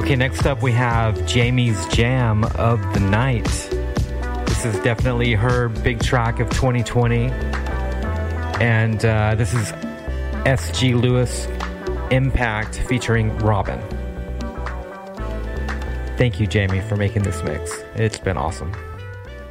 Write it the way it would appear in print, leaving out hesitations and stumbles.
Okay, next up we have Jamie's Jam of the Night. This is definitely her big track of 2020. And this is S.G. Lewis Impact featuring Robin. Thank you, Jamie, for making this mix. It's been awesome.